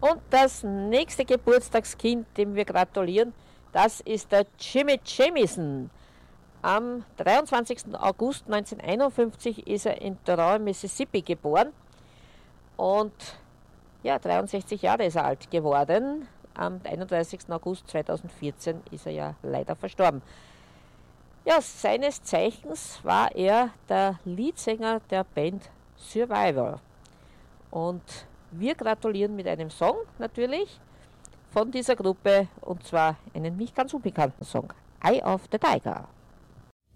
Und das nächste Geburtstagskind, dem wir gratulieren, das ist der Jimmy Jamison. Am 23. August 1951 ist er in Troy, Mississippi geboren und ja, 63 Jahre ist er alt geworden. Am 31. August 2014 ist er ja leider verstorben. Ja, seines Zeichens war er der Leadsänger der Band Survivor. Und wir gratulieren mit einem Song natürlich von dieser Gruppe, und zwar einen nicht ganz unbekannten Song, Eye of the Tiger.